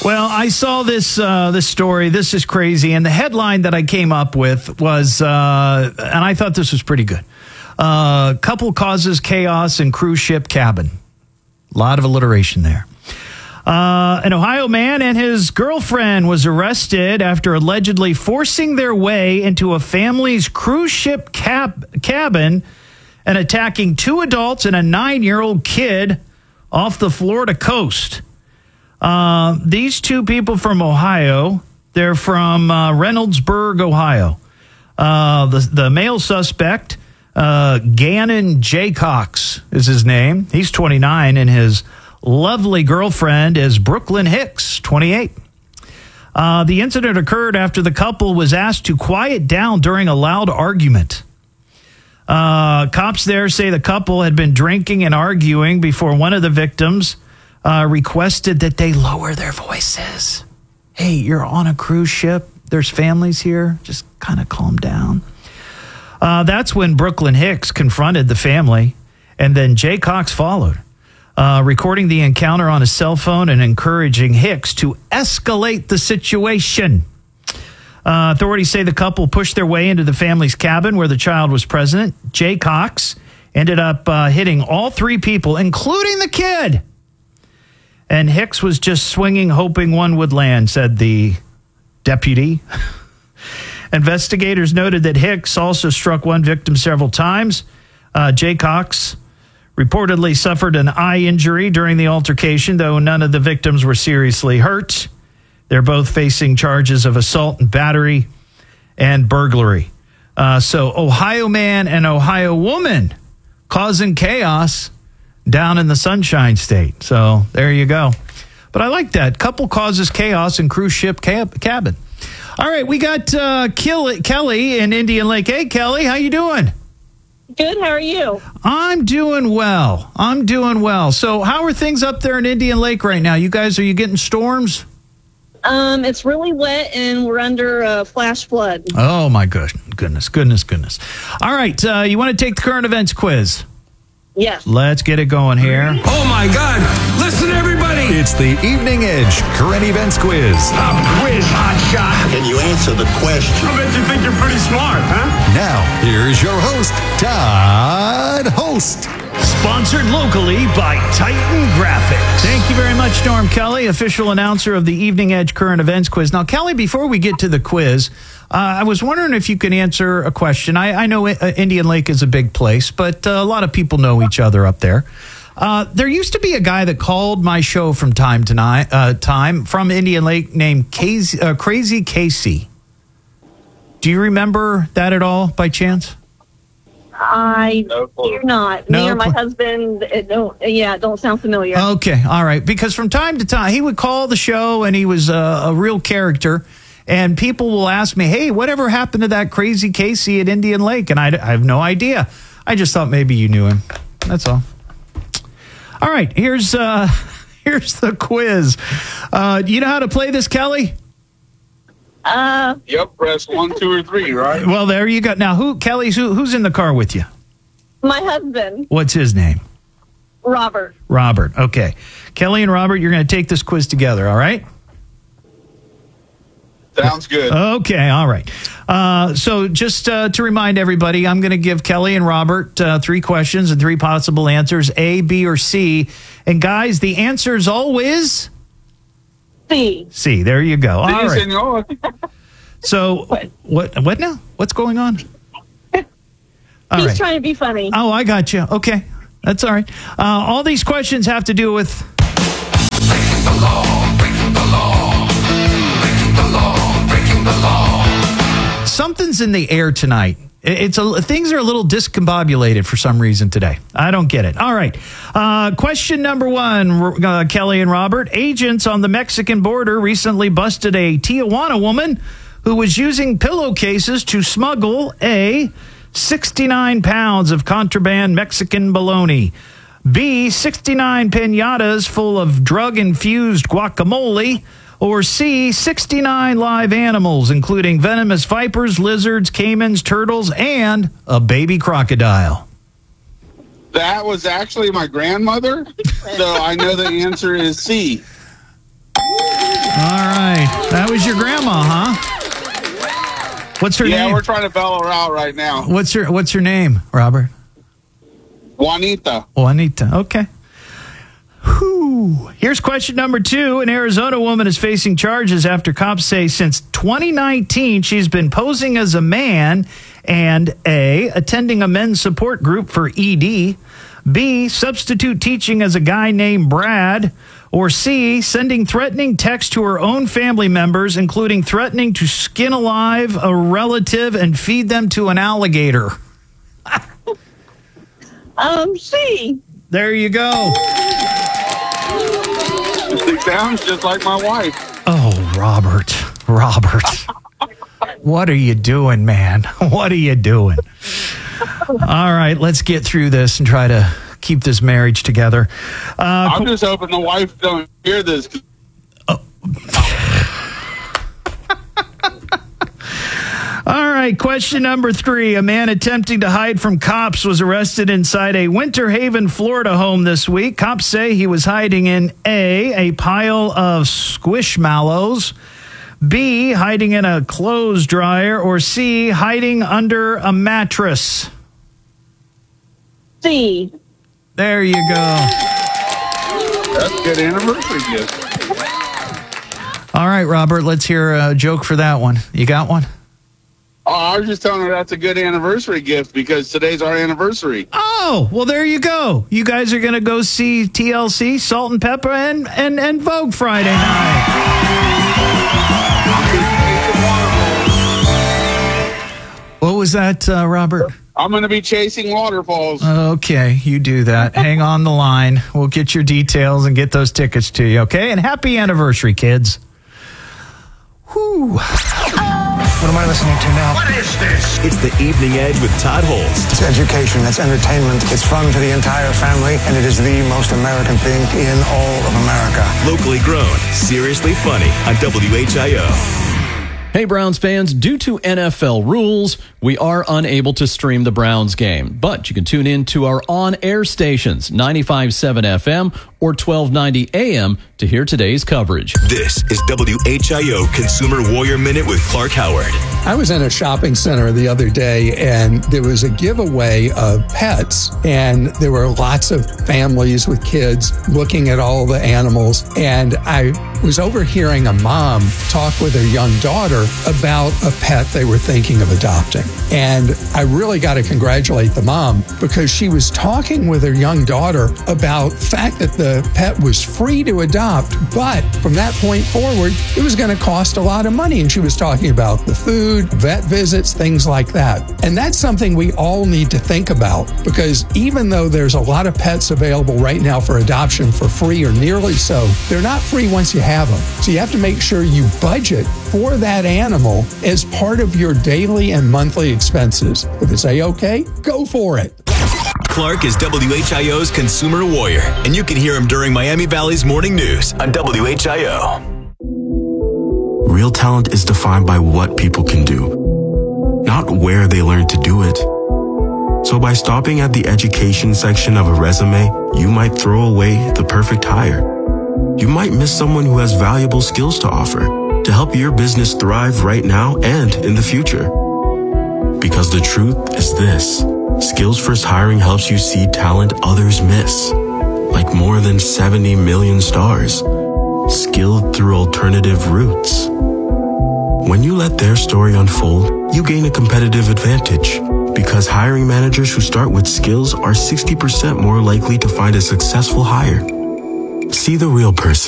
Well, I saw this story. This is crazy. And the headline that I came up with was, and I thought this was pretty good. Couple causes chaos in cruise ship cabin. A lot of alliteration there. An Ohio man and his girlfriend was arrested after allegedly forcing their way into a family's cruise ship cabin and attacking 2 adults and a 9-year-old kid off the Florida coast. These 2 people from Ohio, they're from Reynoldsburg, Ohio. The male suspect, Gannon Jaycox is his name. He's 29, and his lovely girlfriend is Brooklyn Hicks, 28. The incident occurred after the couple was asked to quiet down during a loud argument. Cops there say the couple had been drinking and arguing before one of the victims requested that they lower their voices. Hey, you're on a cruise ship. There's families here. Just kind of calm down. That's when Brooklyn Hicks confronted the family, and then Jaycox followed, recording the encounter on his cell phone and encouraging Hicks to escalate the situation. Authorities say the couple pushed their way into the family's cabin where the child was present. Jaycox ended up hitting all 3 people, including the kid. And Hicks was just swinging, hoping one would land, said the deputy. Investigators noted that Hicks also struck one victim several times. Jaycox reportedly suffered an eye injury during the altercation, though none of the victims were seriously hurt. They're both facing charges of assault and battery and burglary. So Ohio man and Ohio woman causing chaos down in the Sunshine State. So there you go. But I like that. Couple causes chaos in cruise ship cabin. All right, we got Kelly in Indian Lake. Hey, Kelly, how you doing? Good. How are you? I'm doing well. So how are things up there in Indian Lake right now? Are you getting storms? It's really wet, and we're under flash flood. Oh, my goodness. All right, you want to take the current events quiz? Yes. Let's get it going here. Oh, my God. Listen, everybody. It's the Evening Edge Current Events Quiz. Stop quiz, hotshot. Can you answer the question? I bet you think you're pretty smart, huh? Now, here's your host, Todd Holst. Sponsored locally by Titan Graphics. Thank you very much, Norm Kelly, official announcer of the Evening Edge Current Events Quiz. Now, Kelly, before we get to the quiz, I was wondering if you can answer a question. I know Indian Lake is a big place, but a lot of people know each other up there. There used to be a guy that called my show from time to time from Indian Lake named Crazy Casey. Do you remember that at all by chance? I do not. Me or my husband, don't sound familiar. Okay, all right. Because from time to time, he would call the show, and he was a real character. And people will ask me, hey, whatever happened to that Crazy Casey at Indian Lake? And I have no idea. I just thought maybe you knew him. That's all. All right, here's the quiz. You know how to play this, Kelly? Yep, press 1, 2, or 3, right? Well, there you go. Now, who's in the car with you? My husband. What's his name? Robert. Robert, okay. Kelly and Robert, you're going to take this quiz together, all right? Sounds good. Okay, all right. So just to remind everybody, I'm going to give Kelly and Robert 3 questions and 3 possible answers, A, B, or C. And guys, the answer is always... C. C, there you go. All right. Senor. So, what now? What's going on? He's trying to be funny. Oh, I got you. Okay, that's all right. All these questions have to do with... Breaking the law, breaking the law, breaking the law, breaking the law. Something's in the air tonight. Things are a little discombobulated for some reason today. I don't get it. All right. Question number 1, Kelly and Robert. Agents on the Mexican border recently busted a Tijuana woman who was using pillowcases to smuggle A, 69 pounds of contraband Mexican bologna, B, 69 piñatas full of drug-infused guacamole, or C, 69 live animals, including venomous vipers, lizards, caimans, turtles, and a baby crocodile. That was actually my grandmother, so I know the answer is C. What's her name? Yeah, we're trying to bail her out right now. What's her name, Robert? Juanita. Okay. Whew. Here's question number 2. An Arizona woman is facing charges after cops say since 2019 she's been posing as a man and A, attending a men's support group for ED, B, substitute teaching as a guy named Brad, or C, sending threatening texts to her own family members, including threatening to skin alive a relative and feed them to an alligator. C. There you go. She sounds just like my wife. Oh, Robert. What are you doing, man? What are you doing? All right, let's get through this and try to keep this marriage together. I'm just hoping the wife don't hear this. All right, question number 3. A man attempting to hide from cops was arrested inside a Winter Haven, Florida home this week. Cops say he was hiding in A, pile of squishmallows, B, hiding in a clothes dryer, or C, hiding under a mattress. C. There you go. That's a good anniversary gift. All right, Robert, let's hear a joke for that one. You got one? Oh, I was just telling her that's a good anniversary gift because today's our anniversary. Oh, well, there you go. You guys are going to go see TLC, Salt and Pepper, and Vogue Friday night. What was that, Robert? I'm going to be chasing waterfalls. Okay, you do that. Hang on the line. We'll get your details and get those tickets to you, okay? And happy anniversary, kids. Whew. What am I listening to now? What is this? It's the Evening Edge with Todd Holst. It's education, it's entertainment, it's fun for the entire family, and it is the most American thing in all of America. Locally grown, seriously funny on WHIO. Hey, Browns fans, due to NFL rules, we are unable to stream the Browns game, but you can tune in to our on-air stations, 95.7 FM or 1290 AM, to hear today's coverage. This is WHIO Consumer Warrior Minute with Clark Howard. I was in a shopping center the other day, and there was a giveaway of pets, and there were lots of families with kids looking at all the animals, and I was overhearing a mom talk with her young daughter about a pet they were thinking of adopting. And I really got to congratulate the mom because she was talking with her young daughter about the fact that the pet was free to adopt, but from that point forward, it was going to cost a lot of money. And she was talking about the food, vet visits, things like that. And that's something we all need to think about because even though there's a lot of pets available right now for adoption for free or nearly so, they're not free once you have them. So you have to make sure you budget for that animal as part of your daily and monthly expenses. If it's A-okay, go for it. Clark is WHIO's Consumer Warrior, and you can hear him during Miami Valley's morning news on WHIO. Real talent is defined by what people can do, not where they learn to do it. So by stopping at the education section of a resume, you might throw away the perfect hire. You might miss someone who has valuable skills to offer to help your business thrive right now and in the future. Because the truth is this. Skills First Hiring helps you see talent others miss, like more than 70 million stars, skilled through alternative routes. When you let their story unfold, you gain a competitive advantage because hiring managers who start with skills are 60% more likely to find a successful hire. See the real person.